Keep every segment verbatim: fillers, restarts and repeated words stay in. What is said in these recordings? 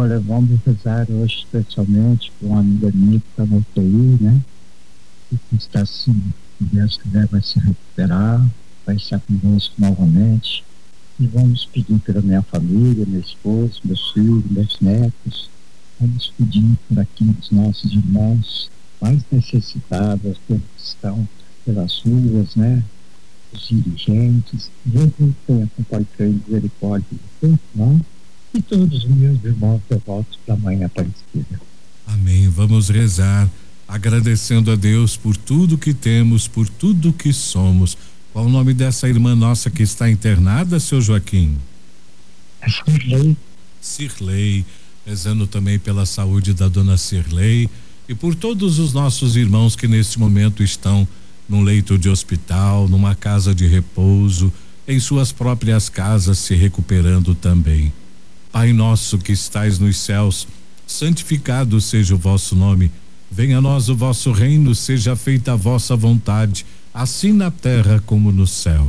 Olha, vamos rezar hoje especialmente com uma amiga minha que está na U T I, né? E que está assim, se Deus quiser, vai se recuperar, vai estar conosco novamente. E vamos pedir pela minha família, meu esposo, meus filhos, meus netos. Vamos pedir por aqueles nossos irmãos mais necessitados, aqueles que estão pelas ruas, né? Os dirigentes. Jesus tenha compaixão e misericórdia de todos nós e todos os meus irmãos devotos da Mãe Aparecida. Amém. Vamos rezar, agradecendo a Deus por tudo que temos, por tudo que somos. Qual o nome dessa irmã nossa que está internada, seu Joaquim? É Cirlei. Cirlei, rezando também pela saúde da dona Cirlei e por todos os nossos irmãos que neste momento estão num leito de hospital, numa casa de repouso, em suas próprias casas se recuperando também. Pai nosso que estais nos céus, santificado seja o vosso nome. Venha a nós o vosso reino, seja feita a vossa vontade, assim na terra como no céu.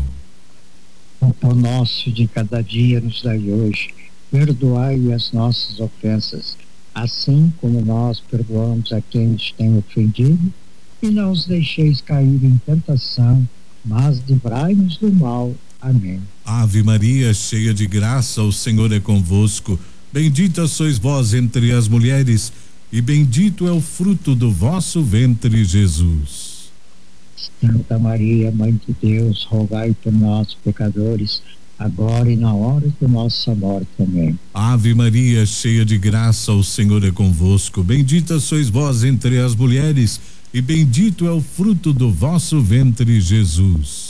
O pão nosso de cada dia nos dai hoje. Perdoai as nossas ofensas, assim como nós perdoamos a quem nos tem ofendido. E não os deixeis cair em tentação, mas livrai-nos do mal. Amém. Ave Maria, cheia de graça, o Senhor é convosco. Bendita sois vós entre as mulheres, e bendito é o fruto do vosso ventre, Jesus. Santa Maria, Mãe de Deus, rogai por nós, pecadores, agora e na hora de nossa morte. Amém. Ave Maria, cheia de graça, o Senhor é convosco. Bendita sois vós entre as mulheres, e bendito é o fruto do vosso ventre, Jesus.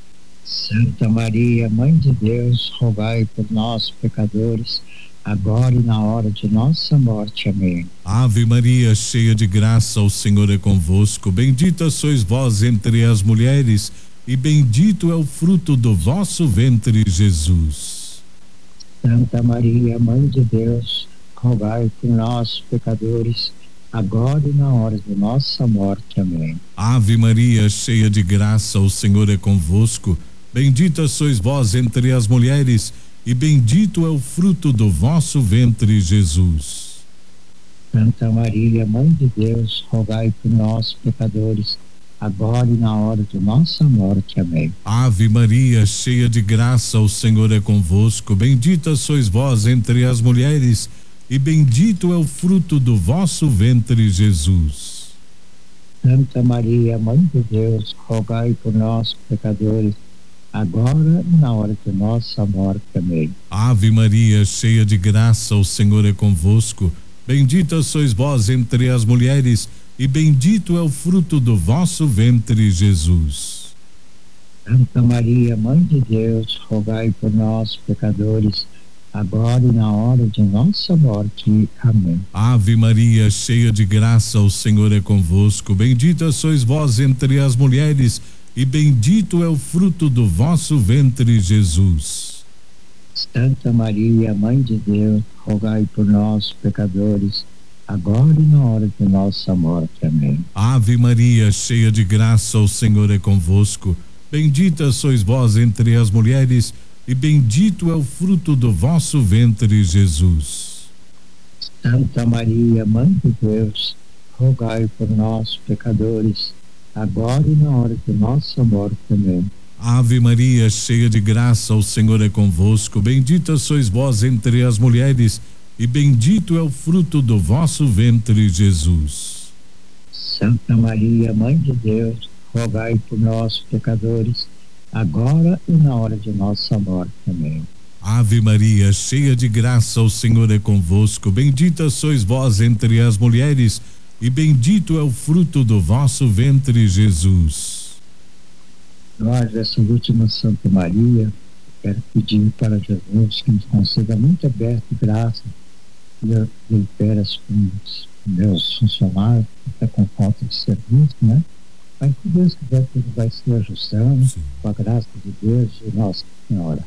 Santa Maria, Mãe de Deus, rogai por nós, pecadores, agora e na hora de nossa morte. Amém. Ave Maria, cheia de graça, o Senhor é convosco. Bendita sois vós entre as mulheres, e bendito é o fruto do vosso ventre, Jesus. Santa Maria, Mãe de Deus, rogai por nós, pecadores, agora e na hora de nossa morte. Amém. Ave Maria, cheia de graça, o Senhor é convosco. Bendita sois vós entre as mulheres, e bendito é o fruto do vosso ventre, Jesus. Santa Maria, Mãe de Deus, rogai por nós, pecadores, agora e na hora de nossa morte. Amém. Ave Maria, cheia de graça, o Senhor é convosco. Bendita sois vós entre as mulheres, e bendito é o fruto do vosso ventre, Jesus. Santa Maria, Mãe de Deus, rogai por nós, pecadores, agora e na hora de nossa morte. Amém. Ave Maria, cheia de graça, o Senhor é convosco. Bendita sois vós entre as mulheres, e bendito é o fruto do vosso ventre, Jesus. Santa Maria, Mãe de Deus, rogai por nós, pecadores, agora e na hora de nossa morte. Amém. Ave Maria, cheia de graça, o Senhor é convosco. Bendita sois vós entre as mulheres, e bendito é o fruto do vosso ventre, Jesus. Santa Maria, Mãe de Deus, rogai por nós, pecadores, agora e na hora de nossa morte. Amém. Ave Maria, cheia de graça, o Senhor é convosco. Bendita sois vós entre as mulheres, e bendito é o fruto do vosso ventre, Jesus. Santa Maria, Mãe de Deus, rogai por nós, pecadores, agora e na hora de nossa morte. Amém. Ave Maria, cheia de graça, o Senhor é convosco. Bendita sois vós entre as mulheres, e bendito é o fruto do vosso ventre, Jesus. Santa Maria, Mãe de Deus, rogai por nós, pecadores, agora e na hora de nossa morte. Amém. Ave Maria, cheia de graça, o Senhor é convosco. Bendita sois vós entre as mulheres, e bendito é o fruto do vosso ventre, Jesus. Nós, essa última Santa Maria, quero pedir para Jesus que nos conceda muito aberto graça e eu peço com os meus funcionários, até com falta de serviço, né? Mas se Deus quiser, tudo vai se ajustando, sim, com a graça de Deus e Nossa Senhora.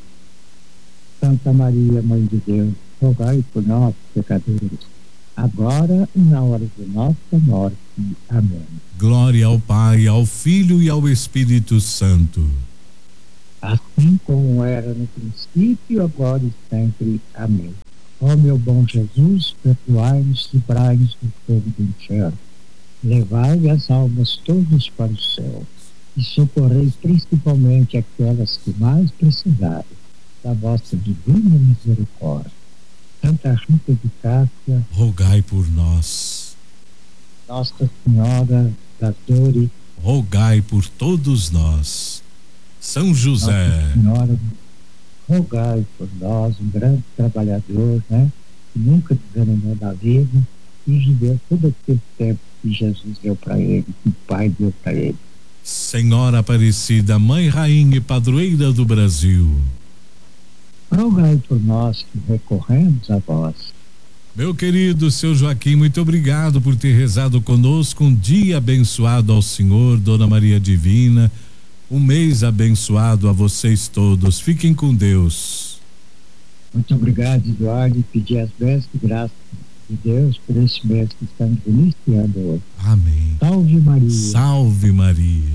Santa Maria, Mãe de Deus, rogai por nós, pecadores, agora e na hora de nossa morte. Amém. Glória ao Pai, ao Filho e ao Espírito Santo. Assim como era no princípio, agora e sempre. Amém. Ó meu bom Jesus, perdoai-nos, livrai-nos do fogo do inferno, levai as almas todas para o céu e socorrei principalmente aquelas que mais precisarem da vossa divina misericórdia. Santa Rita de Cássia, rogai por nós. Nossa Senhora das Dores, rogai por todos nós. São José, Nossa Senhora, rogai por nós, um grande trabalhador, né? Que nunca desanimou da vida e viveu todo aquele tempo que Jesus deu para ele, que o Pai deu para ele. Senhora Aparecida, Mãe, Rainha e Padroeira do Brasil, rogai por nós que recorremos a vós. Meu querido seu Joaquim, muito obrigado por ter rezado conosco. Um dia abençoado ao Senhor, Dona Maria Divina. Um mês abençoado a vocês todos. Fiquem com Deus. Muito obrigado, Eduardo, e pedir as bênçãos e graças de Deus por esse mês que estamos iniciando hoje. Amém. Salve Maria. Salve Maria.